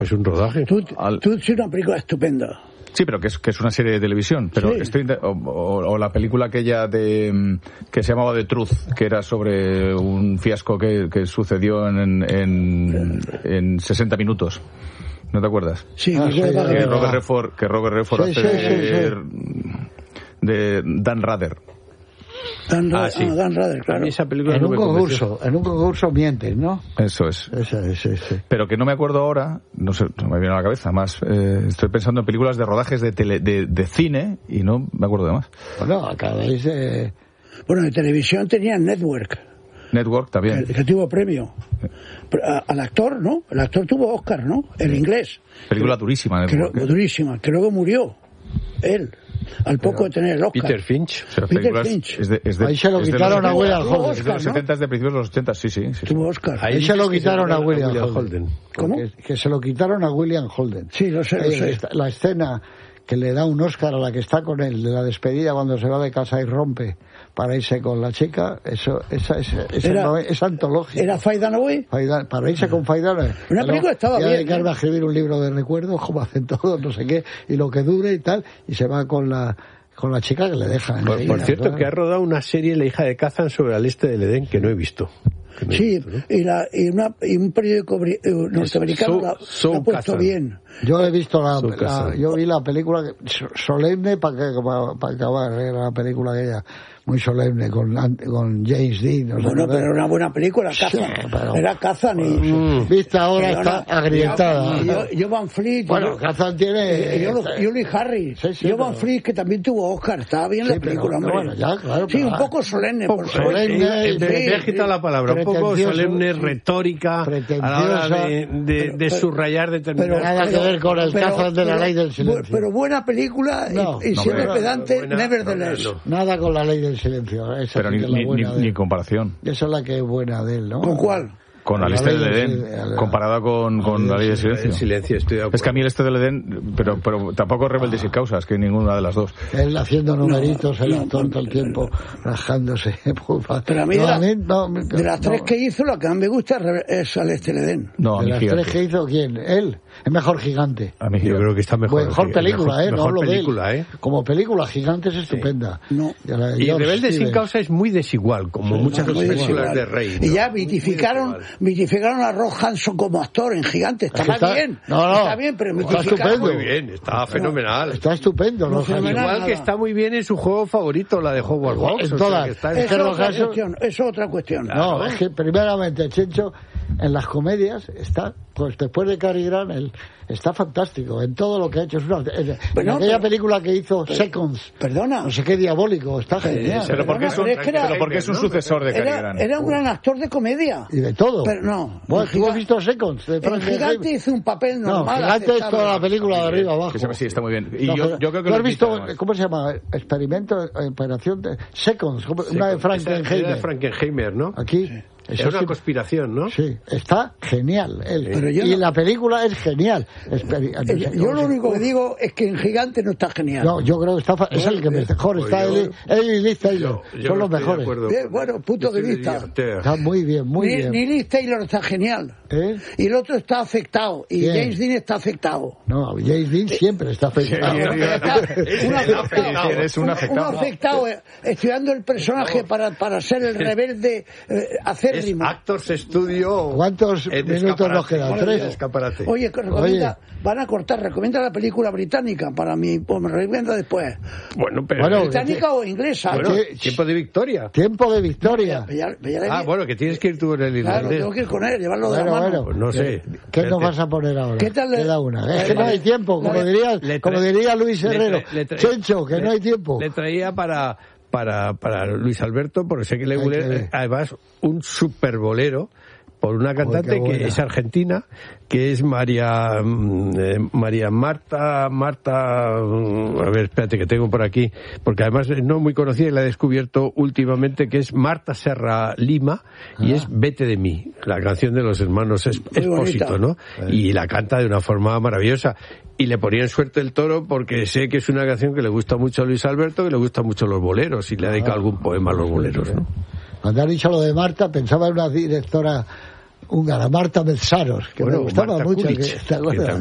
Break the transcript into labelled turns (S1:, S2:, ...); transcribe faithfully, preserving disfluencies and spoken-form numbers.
S1: Es un rodaje.
S2: Tú, Al... tú es una película estupenda.
S3: Sí, pero que es, que es una serie de televisión. Pero sí. estoy o, o, o la película aquella de que se llamaba The Truth, que era sobre un fiasco que, que sucedió en, en, en sesenta minutos. ¿No te acuerdas?
S2: Sí,
S3: ah,
S2: sí,
S3: que,
S2: que
S3: Robert Redford, que Robert Redford
S2: sí,
S3: hace
S2: sí,
S3: de,
S2: sí, sí.
S3: de Dan Rather.
S2: Dan, ah, sí. ah, Dan Rather, claro.
S1: Esa película
S4: en
S1: no
S4: un concurso, en un concurso mientes, ¿no?
S3: Eso es.
S4: Esa, esa, esa.
S3: Pero que no me acuerdo ahora, no sé, no me viene a la cabeza. Más eh, estoy pensando en películas de rodajes de, tele, de de cine y no me acuerdo de más.
S4: Bueno, acabáis de...
S2: Bueno, de televisión tenían Network.
S3: Network también.
S2: El, que tuvo premio. A, al actor, ¿no? El actor tuvo Oscar, ¿no? El inglés.
S3: Película durísima,
S2: Network. Que, durísima, que luego murió. Él. Al poco de tener el Oscar.
S1: Peter Finch.
S3: O sea,
S2: Peter Finch.
S3: Es de, es de,
S4: ahí se lo quitaron a William Holden.
S3: Es de los setenta, de principios de los ochenta, sí, sí. sí.
S2: Tuvo Oscar.
S4: Ahí, ahí se lo quitaron a William, a William Holden.
S2: Holden. ¿Cómo?
S4: Que, que se lo quitaron a William Holden.
S2: Sí, lo sé, lo sé.
S4: La escena que le da un Oscar a la que está con él, de la despedida cuando se va de casa y rompe para irse con la chica, eso, esa, esa, esa
S2: era,
S4: no, es antológica.
S2: ¿Era Faye Dunaway?
S4: Para irse con Faye Dunaway.
S2: Una película estaba bien.
S4: Y dedicarme a escribir un libro de recuerdos, como hacen todos, no sé qué, y lo que dure y tal, y se va con la con la chica que le deja.
S1: Por, por cierto, ¿verdad? Que ha rodado una serie, La hija de Kazan, sobre el este del Edén, que no he visto. No
S2: sí,
S1: visto, ¿no? y,
S2: la, y, una, y un periódico norteamericano so, la, so la ha puesto Kazan. Bien.
S4: Yo he visto la, la yo vi la película solemne para que para, para acabar, era la película aquella muy solemne con con James Dean. No
S2: bueno, pero era una buena película, Kazan. Sí, pero, era Kazan y
S4: mm, viste ahora pero está no, agrietada.
S2: Yo, yo Van Fleet.
S4: Bueno, Kazan tiene.
S2: Y Julie Harris. Sí, sí, yo Van Fleet que también tuvo Oscar, estaba bien sí, la película,
S4: pero,
S2: hombre.
S4: Bueno, ya, claro,
S2: sí, un poco solemne,
S1: poco
S2: por
S1: solemne. Eh, me he agitado la palabra, un poco solemne, retórica, a la hora de, de, de subrayar determinadas.
S4: Pero nada que ver con el Kazan de la ley del silencio.
S2: Pero buena película
S4: no,
S2: y, y
S4: no,
S2: siempre
S4: no,
S2: pedante,
S4: buena,
S2: nevertheless.
S4: No, no. Nada con la ley del silencio. Esa
S3: pero ni, ni, ni, ni comparación.
S4: Esa es la que es buena de él, ¿no?
S2: ¿Con cuál?
S3: Con la, la lista del Edén, comparada con, con la ley del silencio.
S1: silencio estoy de
S3: es que a mí el este del Edén, pero, pero tampoco es Rebelde sin causas, que ninguna de las dos.
S4: Él haciendo numeritos, no, él no, tonto el tiempo, rajándose.
S2: Pero a mí, no, de, la, a mí no, de las no. tres que hizo, la que más me gusta es el este del Edén.
S3: No, a
S4: de
S3: mí
S4: las
S3: Gigante.
S4: tres que hizo, ¿quién? Él. Es mejor Gigante.
S3: A mí
S1: Yo creo que está mejor.
S4: Bueno, mejor película,
S1: mejor,
S4: ¿eh? No
S1: mejor
S4: hablo
S1: película,
S4: de él.
S1: ¿eh?
S4: Como película, Gigante es estupenda.
S2: Sí. No.
S1: Y, y Rebelde sin causa es muy desigual, como sí, muchas otras películas de Rey.
S2: ¿no? Y ya mitificaron, mitificaron a Ross Hanson como actor en Gigante. Estaba
S4: está,
S2: bien.
S4: No, no.
S2: Está bien, pero
S4: está estupendo.
S1: Muy bien, está fenomenal.
S4: No, está estupendo.
S2: No,
S4: no,
S2: fenomenal
S1: igual
S2: nada.
S1: Que está muy bien en su juego favorito, la de Hogwarts Box.
S4: En todas.
S1: O sea,
S2: que está en... es, otra cuestión, es otra cuestión.
S4: No, ¿no? Es que primeramente, Chencho, en las comedias está, pues después de Cary Grant, él está fantástico en todo lo que ha hecho. Es una, en, en no, aquella pero, película que hizo pero, Seconds,
S2: perdona,
S4: no sé qué diabólico, está
S3: pero,
S4: genial.
S3: Pero porque es un, es era, pero porque es un sucesor de Cary Grant.
S2: Era, era un gran actor de comedia.
S4: Y de todo.
S2: Pero no.
S4: Bueno, tú has visto Seconds. De
S2: el Gigante hizo un papel normal.
S4: No, Gigante es toda la película de arriba abajo.
S3: Sí, está muy bien. Y
S4: no,
S3: yo, yo creo que
S4: ¿tú has visto, cómo se llama? Experimento, operación de Seconds, una de Frankenheimer.
S1: de Frankenheimer, ¿no?
S4: Aquí.
S1: Sí. Es una conspiración, ¿no?
S4: Sí, está genial. Él.
S2: Pero yo
S4: y
S2: no...
S4: la película es genial.
S2: Yo, yo lo único que digo es que en Gigante no está genial.
S4: No, yo creo que está, es el que mejor
S1: pues
S4: está.
S1: Yo,
S4: él, él y Liz Taylor
S1: yo, yo
S4: son
S1: no
S4: los mejores.
S2: Bien, bueno, punto de vista.
S4: Está muy bien, muy
S2: ni,
S4: bien.
S2: Ni Liz Taylor está genial.
S4: ¿Eh?
S2: Y el otro está afectado. Y
S4: ¿Quién?
S2: James Dean está afectado.
S4: No, James Dean siempre está afectado.
S2: Un afectado.
S3: Eres un afectado.
S2: Un afectado eh, estudiando el personaje para, para ser el rebelde eh, acérrimo.
S1: Actors Studio.
S4: ¿Cuántos minutos nos quedan? Tres.
S1: Escaparate.
S2: Oye, recomienda, Oye, van a cortar, recomienda la película británica para mí, pues me recomienda después.
S1: Bueno, pero.
S4: Bueno,
S2: ¿británica que, o inglesa?
S1: Bueno, Tiempo de Victoria.
S4: Tiempo de Victoria.
S2: No, ya, ya, ya
S1: ah, bueno, que tienes que ir tú en el irlandés.
S2: Claro, tengo que ir con él, llevarlo
S4: bueno,
S2: de la mano.
S4: Bueno,
S1: pues no sé.
S4: ¿Qué nos vas a poner ahora?
S2: ¿Qué tal le...
S4: Queda una. Es que no hay tiempo, como diría, como diría Luis Herrero. Le tra... Chencho, que
S1: le...
S4: no hay tiempo.
S1: Le traía para para para Luis Alberto, porque sé que le huele, además, un super bolero por una cantante oh, que es argentina, que es María eh, María Marta Marta a ver, espérate que tengo por aquí, porque además no muy conocida y la he descubierto últimamente, que es Marta Serra Lima, ah. y es Vete de mí, la canción de los hermanos Espósito, ¿no? Eh. Y la canta de una forma maravillosa. Y le ponía en suerte el toro porque sé que es una canción que le gusta mucho a Luis Alberto, que le gustan mucho los boleros, y le ha dedicado ah. algún poema a los boleros, ¿no?
S4: Cuando has dicho lo de Marta, pensaba en una directora húngara, Marta Metsaros, que bueno, me gustaba Marta mucho.
S1: Kulich,
S4: que, ¿te acuerdas?